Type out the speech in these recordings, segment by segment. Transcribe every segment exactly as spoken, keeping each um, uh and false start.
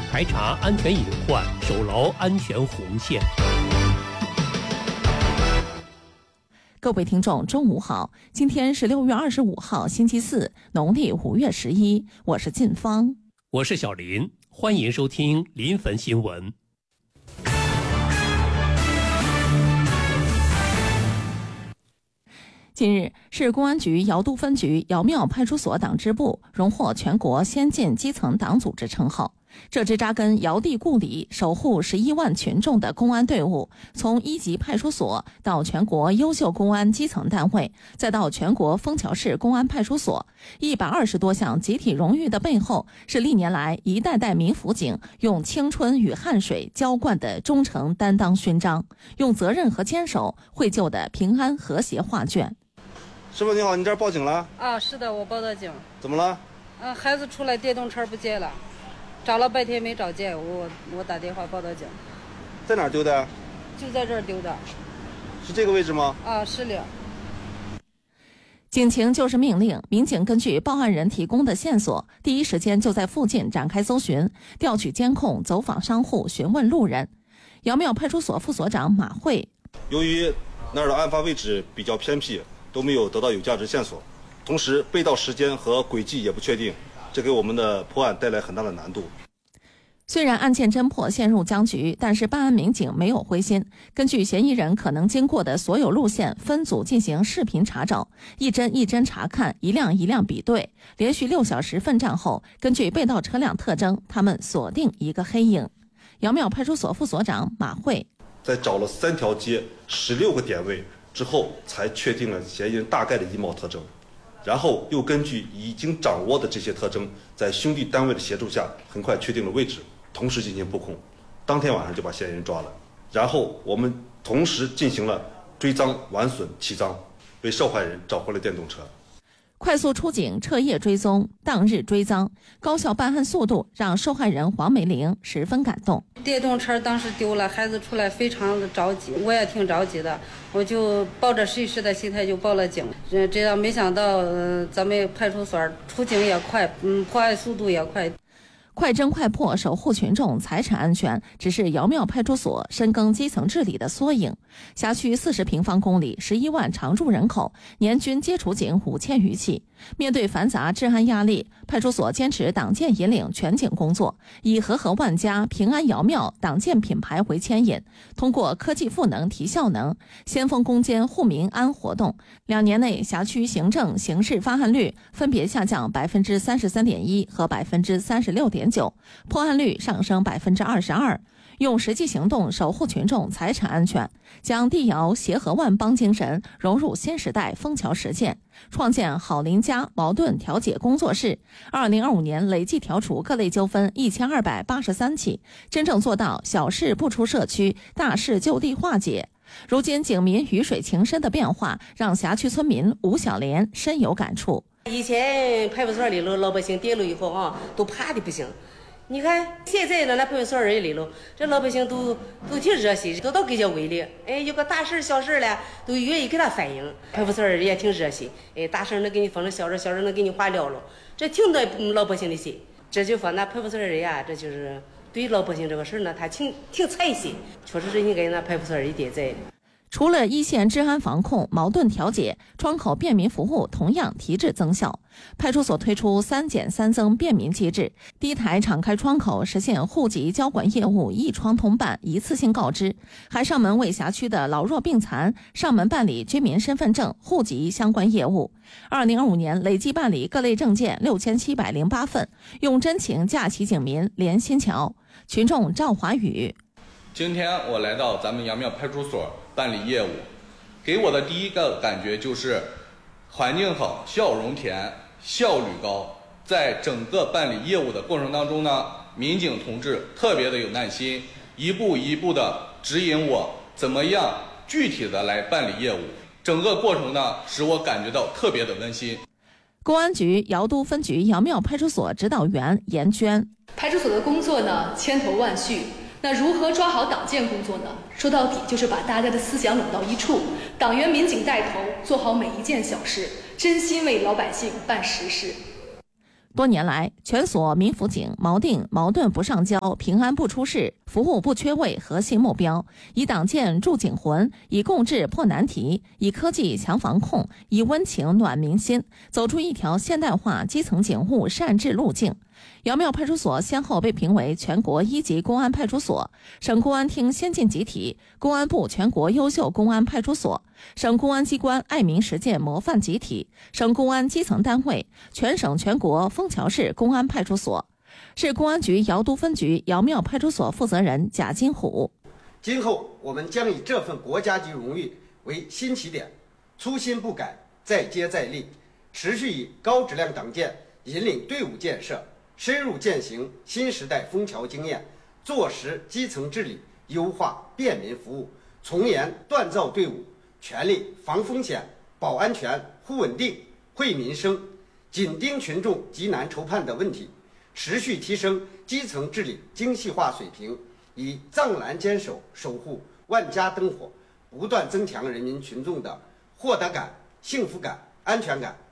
排查安全隐患，守牢安全红线。 各位听众，中午好！今天是六月二十五号，星期四，农历五月十一。我是晋芳， 我是小林，欢迎收听临汾新闻。 近日，市公安局瑶都分局瑶庙派出所党支部荣获全国先进基层党组织称号。这支扎根瑶地故里、守护十一万群众的公安队伍，从一级派出所到全国优秀公安基层单位，再到全国枫桥市公安派出所，一百二十多项集体荣誉的背后，是历年来一代代民辅警用青春与汗水浇灌的忠诚担当勋章，用责任和坚守绘就的平安和谐画卷。 师傅你好，你这儿报警了？ 啊，是的，我报的警。 怎么了？ 嗯、啊，孩子出来电动车不见了，找了半天没找见，我我打电话报的警。 在哪儿丢的？ 就在这儿丢的。 是这个位置吗？ 啊，是的。 警情就是命令，民警根据报案人提供的线索，第一时间就在附近展开搜寻，调取监控，走访商户，询问路人。瑶庙派出所副所长马慧： 由于那儿的案发位置比较偏僻，都没有得到有价值线索，同时被盗时间和轨迹也不确定，这给我们的破案带来很大的难度。 虽然案件侦破陷入僵局，但是办案民警没有灰心，根据嫌疑人可能经过的所有路线分组进行视频查找，一帧一帧查看，一辆一辆比对，连续六小时奋战后，根据被盗车辆特征，他们锁定一个黑影。瑶庙派出所副所长马慧： 在找了三条街十六个点位之后，才确定了嫌疑人大概的衣帽特征，然后又根据已经掌握的这些特征，在兄弟单位的协助下，很快确定了位置，同时进行布控，当天晚上就把嫌疑人抓了。然后我们同时进行了追赃、挽损、起赃，为受害人找回了电动车。 快速出警，彻夜追踪，当日追赃，高效办案速度让受害人黄美玲十分感动。 电动车当时丢了，孩子出来非常的着急，我也挺着急的，我就抱着试一试的心态就报了警。这样没想到，呃，咱们派出所出警也快，嗯，破案速度也快。 快侦快破，守护群众财产安全，只是瑶庙派出所深耕基层治理的缩影。辖区四十平方公里，十一万常住人口，年均接触警五千余起。面对繁杂治安压力，派出所坚持党建引领全警工作，以和和万家、平安瑶庙党建品牌为牵引，通过科技赋能提效能，先锋攻坚护民安活动。两年内，辖区行政刑事发案率分别下降百分之三十三点一和百分之三十六点九，破案率上升百分之二十二。用实际行动守护群众财产安全，将地瑶协和万邦精神融入新时代枫桥实践，创建好邻家矛盾调解工作室。二零二五年累计调处各类纠纷一千二百八十三起，真正做到小事不出社区，大事就地化解。如今警民鱼水情深的变化，让辖区村民吴小莲深有感触。 以前派出所里头老百姓跌了以后啊，都怕的不行。你看现在呢，那派出所人里头，这老百姓都都挺热心，都到给叫威力。哎，有个大事小事了，都愿意给他反映。派出所人也挺热心，哎，大事能给你分了，小事小事能给你化了了，这挺得老百姓的心。这就说那派出所人呀，这就是对老百姓这个事呢，他挺挺菜心，确实是应该那派出所人一点在。 除了一线治安防控、矛盾调解，窗口便民服务同样提质增效。派出所推出三减三增便民机制，第一台敞开窗口，实现户籍交管业务一窗通办、一次性告知，还上门为辖区的老弱病残上门办理居民身份证、户籍相关业务。二零二五年累计办理各类证件六千七百零八份，用真情架起警民连心桥。群众赵华宇： 今天我来到咱们瑶庙派出所办理业务，给我的第一个感觉就是环境好，笑容甜，效率高。在整个办理业务的过程当中呢，民警同志特别的有耐心，一步一步的指引我怎么样具体的来办理业务。整个过程呢，使我感觉到特别的温馨。 公安局瑶都分局瑶庙派出所指导员严娟： 派出所的工作呢，千头万绪。那如何抓好党建工作呢？说到底就是把大家的思想拢到一处，党员民警带头做好每一件小事，真心为老百姓办实事。 多年来，全所民辅警锚定矛盾不上交、平安不出事、服务不缺位核心目标，以党建筑警魂，以共治破难题，以科技强防控，以温情暖民心，走出一条现代化基层警务善治路径。姚庙派出所先后被评为全国一级公安派出所、省公安厅先进集体、公安部全国优秀公安派出所、省公安机关爱民实践模范集体、省公安基层单位、全省全国枫桥市公安派出所。市公安局姚都分局姚庙派出所负责人贾金虎： 今后我们将以这份国家级荣誉为新起点，粗心不改，再接再厉，持续以高质量党建引领队伍建设，深入践行新时代枫桥经验，坐实基层治理，优化便民服务，从严锻造队伍，全力防风险、保安全、护稳定、惠民生，紧盯群众急难愁盼的问题，持续提升基层治理精细化水平，以藏栏坚守守护万家灯火，不断增强人民群众的获得感、幸福感、安全感。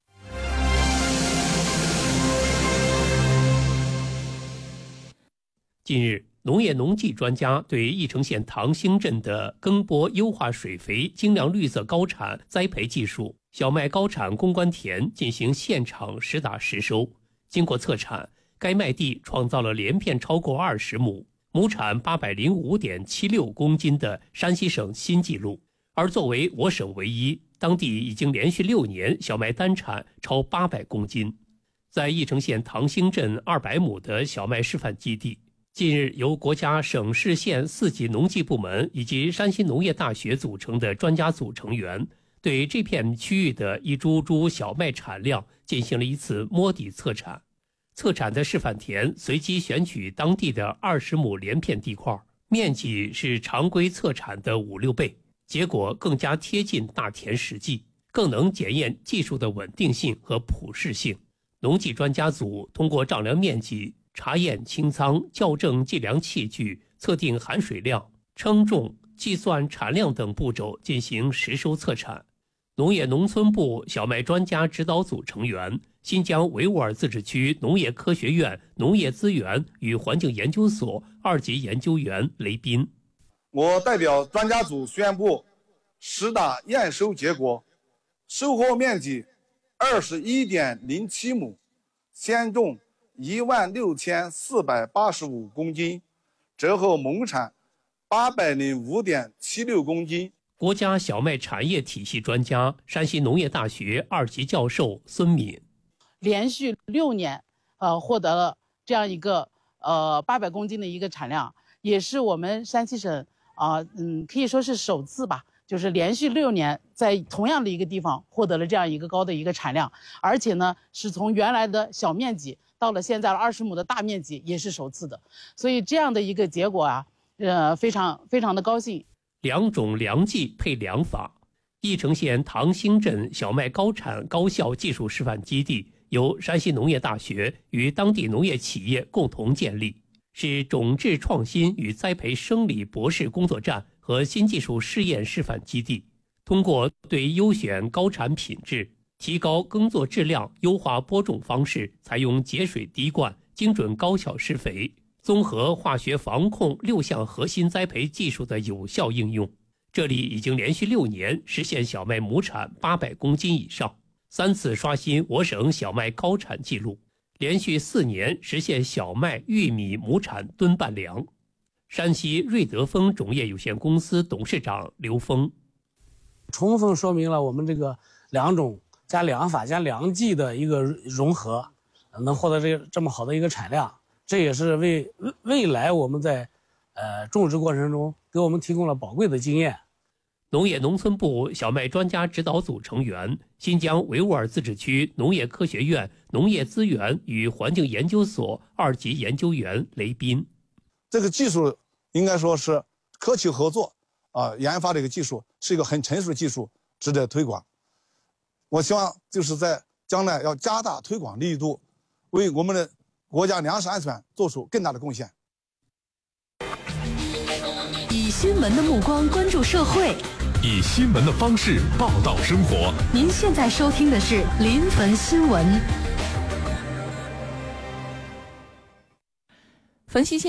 近日，农业农技专家对义城县唐兴镇的耕播优化水肥精良绿色高产栽培技术小麦高产攻关田进行现场实打实收。经过测产，该麦地创造了连片超过二十亩、亩产八百零五点七六公斤的山西省新纪录。而作为我省唯一，当地已经连续六年小麦单产超八百公斤。在义城县唐兴镇二百亩的小麦示范基地，近日，由国家省市县四级农技部门以及山西农业大学组成的专家组成员，对这片区域的一株株小麦产量进行了一次摸底测产。测产的示范田随机选取当地的二十亩连片地块，面积是常规测产的五六倍，结果更加贴近大田实际，更能检验技术的稳定性和普适性。农技专家组通过丈量面积、查验清仓、校正计量器具、测定含水量、称重、计算产量等步骤进行实收测产。农业农村部小麦专家指导组成员、新疆维吾尔自治区农业科学院农业资源与环境研究所二级研究员雷斌： 我代表专家组宣布，实打验收结果，收获面积二十一点零七亩，鲜重一万六千四百八十五公斤，折后亩产八百零五点七六公斤。 国家小麦产业体系专家、山西农业大学二级教授孙敏： 连续六年，呃，获得了这样一个呃八百公斤的一个产量，也是我们山西省啊、呃，嗯，可以说是首次吧，就是连续六年在同样的一个地方获得了这样一个高的一个产量，而且呢，是从原来的小面积到了现在的二十亩的大面积，也是首次的，所以这样的一个结果啊，呃，非常非常的高兴。 两种良技配良法，义城县唐兴镇小麦高产高效技术示范基地由山西农业大学与当地农业企业共同建立，是种质创新与栽培生理博士工作站和新技术试验示范基地。通过对优选高产品质、提高耕作质量、优化播种方式，采用节水滴灌、精准高效施肥、综合化学防控六项核心栽培技术的有效应用，这里已经连续六年实现小麦亩产八百公斤以上，三次刷新我省小麦高产记录，连续四年实现小麦、玉米亩产吨半粮。山西瑞德丰种业有限公司董事长刘峰： 充分说明了我们这个两种加良法加良技的一个融合，能获得这这么好的一个产量，这也是为未来我们在呃种植过程中给我们提供了宝贵的经验。 农业农村部小麦专家指导组成员、新疆维吾尔自治区农业科学院农业资源与环境研究所二级研究员雷斌： 这个技术应该说是科企合作啊、呃、研发这个技术是一个很成熟的技术，值得推广。我希望就是在将来要加大推广力度，为我们的国家粮食安全做出更大的贡献。 以新闻的目光关注社会， 以新闻的方式报道生活。 您现在收听的是临汾新闻。 分析